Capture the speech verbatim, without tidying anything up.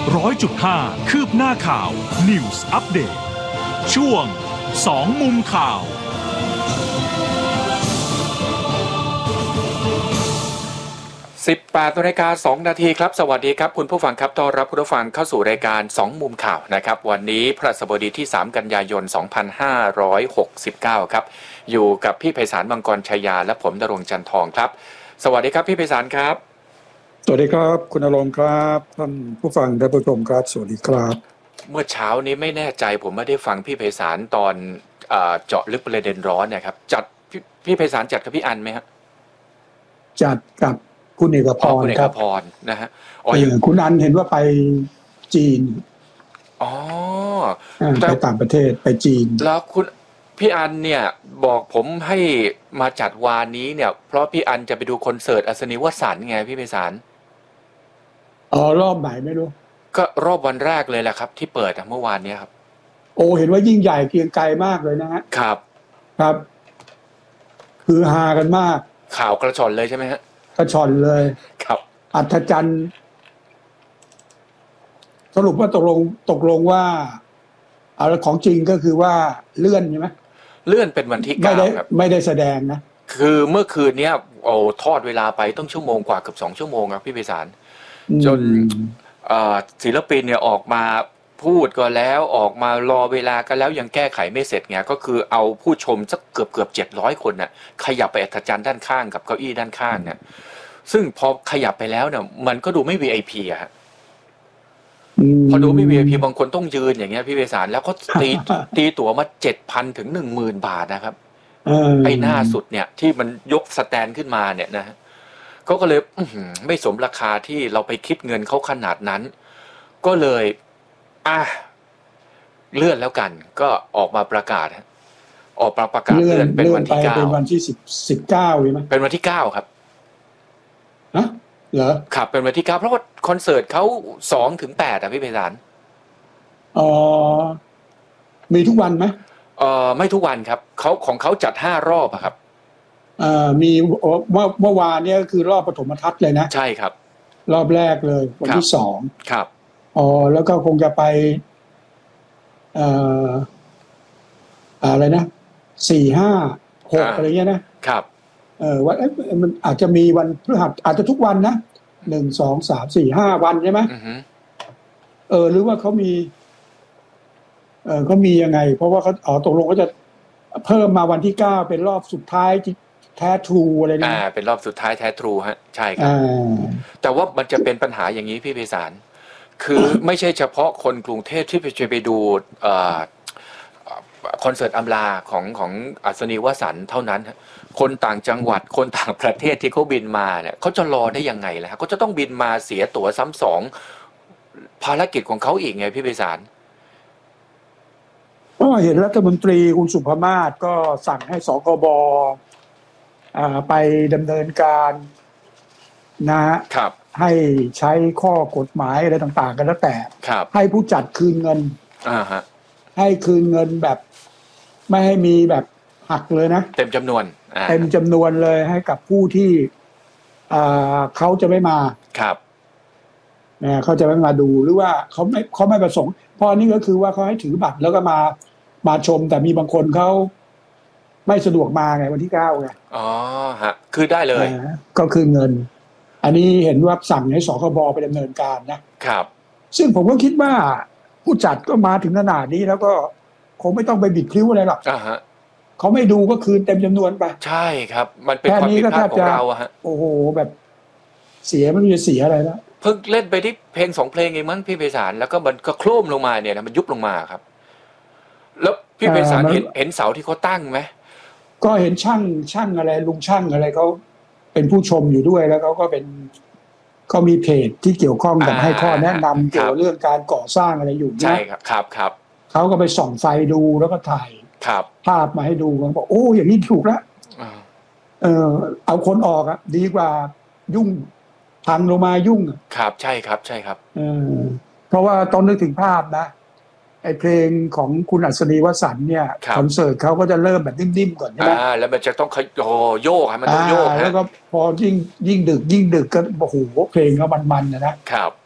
ร้อยจุดห้าคืบหน้าข่าว News Update ช่วงสองมุมข่าวสิบแปดนาฬิกาสองนาทีครับสวัสดีครับคุณผู้ฟังครับต้อนรับคุณผู้ฟังเข้าสู่รายการสองมุมข่าวนะครับวันนี้พฤหัสบดีที่สามกันยายนสองพันห้าร้อยหกสิบเก้าครับอยู่กับพี่ไพศาลมังกรชัยยาและผมณรงค์จันทองครับสวัสดีครับพี่ไพศาลครับสวัสดีครับคุณณรงค์ครับท่านผู้ฟังท่านผู้ชมครับสวัสดีครับเมื่อเช้านี้ไม่แน่ใจผมไม่ได้ฟังพี่ไพศาลตอนเจาะลึกประเด็นร้อนเนี่ยครับจัดพี่พี่ไพศาลจัดกับพี่อันไหมครับจัดกับคุณเอกพรคุณเอกพรนะฮะอ๋อคุณอันเห็นว่าไปจีนอ๋อไปต่างประเทศไปจีนแล้วคุณพี่อันเนี่ยบอกผมให้มาจัดวานนี้เนี่ยเพราะพี่อันจะไปดูคอนเสิร์ตอัศนีวสันต์ไงพี่ไพศาลอ๋อรอบไหนไม่รู้ก็รอบวันแรกเลยแหละครับที่เปิดเมื่อวานนี้ครับโอ้เห็นว่ายิ่งใหญ่เกรียงไกรมากเลยนะฮะครับครับคือฮากันมากข่าวกระชอนเลยใช่ไหมฮะกระชอนเลยครับอัศจรรย์สรุปว่าตกลงตกลงว่าเอาของจริงก็คือว่าเลื่อนใช่ไหมเลื่อนเป็นวันที่เก้าครับไม่ได้แสดงนะคือเมื่อคืนเนี้ยโอ้ทอดเวลาไปต้องชั่วโมงกว่าเกือบสองชั่วโมงครับพี่ไพศาลจนศิลปินเนี่ยออกมาพูดก็แล้วออกมารอเวลากันแล้วยังแก้ไขไม่เสร็จไงก็คือเอาผู้ชมสักเกือบเกือบเจ็ดร้อยคนน่ะขยับไปอัศจรรย์ด้านข้างกับเก้าอี้ด้านข้างเนี่ยซึ่งพอขยับไปแล้วเนี่ยมันก็ดูไม่ วี ไอ พี อะฮะพอดูไม่ วี ไอ พี บางคนต้องยืนอย่างเงี้ยพี่ไพศาลแล้วก็ตีตีตั๋วมาเจ็ดพันถึงหนึ่งหมื่นบาทนะครับไอ้หน้าสุดเนี่ยที่มันยกสแตนขึ้นมาเนี่ยนะเขาก็เลยไม่สมราคาที่เราไปคิดเงินเขาขนาดนั้นก็เลยอ่ะเลื่อนแล้วกันก็ออกมาประกาศออกมาประกาศเลื่อนเป็นวันที่เก้าเป็นวันที่สิบสิบเก้าใช่ไหมเป็นวันที่เก้าครับฮะเหรอครับเป็นวันที่เก้าเพราะว่าคอนเสิร์ตเขาสองถึงแปดอ่ะพี่ไพศาลอ๋อมีทุกวันไหมเอ่อไม่ทุกวันครับเขาของเขาจัดห้ารอบอะครับเอ่อมีเมื่อเมื่อวานเนี่ยก็คือรอบปฐมทัศน์เลยนะใช่ครับรอบแรกเลยวันที่สองครับอ๋อแล้วก็คงจะไปเอ่ออะไรนะสี่ห้าหกอะไรเงี้ยนะครับเออวันมันอาจจะมีวันพฤหัสอาจจะทุกวันนะหนึ่งสองสามสี่ห้าวันใช่ไหมเออหรือว่าเขามีเออเขามียังไงเพราะว่าเขาอ๋อตกลงก็จะเพิ่มมาวันที่เก้าเป็นรอบสุดท้ายแท้ทรูอะไรนะอ่าเป็นรอบสุดท้ายแท้ทรูฮะใช่ครับแต่ว่ามันจะเป็นปัญหาอย่างนี้พี่ไพศาลคือไม่ใช่เฉพาะคนกรุงเทพที่ไปไปดูคอนเสิร์ตอำลาของของอัศนีวสันต์เท่านั้นคนต่างจังหวัดคนต่างประเทศที่เขาบินมาเนี่ยเขาจะรอได้ยังไงล่ะเขาจะต้องบินมาเสียตั๋วซ้ำสองภารกิจของเขาอีกไงพี่ไพศาลก็เห็นรัฐมนตรีคุณสุภมาศก็สั่งให้สคบไปดำเนินการนะครับให้ใช้ข้อกฎหมายอะไรต่างๆกันแล้วแต่ให้ผู้จัดคืนเงินอ่าฮะให้คืนเงินแบบไม่ให้มีแบบหักเลยนะเต็มจำนวนเต็มจำนวนเลยให้กับผู้ที่เขาจะไม่มาครับเนี่ยเขาจะไม่มาดูหรือว่าเขาไม่เขาไม่ประสงค์เพราะนี่ก็คือว่าเขาให้ถือบัตรแล้วก็มามาชมแต่มีบางคนเขาไม่สะดวกมาไงวันที่เก้าไงอ๋อฮะคือได้เลยก็คือเงินอันนี้เห็นว่าสั่งให้สคบไปดำเนินการนะครับซึ่งผมก็คิดว่าผู้จัดก็มาถึงขนาดนี้แล้วก็คงไม่ต้องไปบิดพลิ้วอะไรหรอกอ่าฮะเขาไม่ดูก็คืนเต็มจำนวนไปใช่ครับมันเป็นความผิดพลาดของเราอะฮะโอ้โหแบบเสียไม่รู้จะเสียอะไรแล้วเพิ่งเล่นไปที่เพลงสองเพลงเองมั้งพี่ไพศาลแล้วก็มันก็โครมลงมาเนี่ยมันยุบลงมาครับแล้วพี่ไพศาลเห็นเห็นเสาที่เขาตั้งไหมก็เห็นช่างช่างอะไรลุงช่างอะไรเขาเป็นผู้ชมอยู่ด้วยแล้วเขาก็เป็นเขามีเพจที่เกี่ยวข้องกับให้ข้อแนะนำเกี่ยวกับเรื่องการก่อสร้างอะไรอยู่ใช่ครับครับครับเขาก็ไปส่องไฟดูแล้วก็ถ่ายภาพมาให้ดูเขาบอกโอ้อย่างนี้ถูกแล้วเออเอาคนออกอะดีกว่ายุ่งพังลงมายุ่งครับใช่ครับใช่ครับเออเพราะว่าต้องนึกถึงภาพนะไอเพลงของคุณอัศนีวสันต์เนี่ยคอนเสิร์ตเขาก็จะเริ่มแบบนิ่มๆก่อนใช่ไหมอ่าแล้วมันจะต้องโอ้โยกให้มันต้องโยกแล้วก็พอยิ่งยิ่งดึกยิ่งดึกก็โอ้โหเพลงก็มันๆนะนะครับ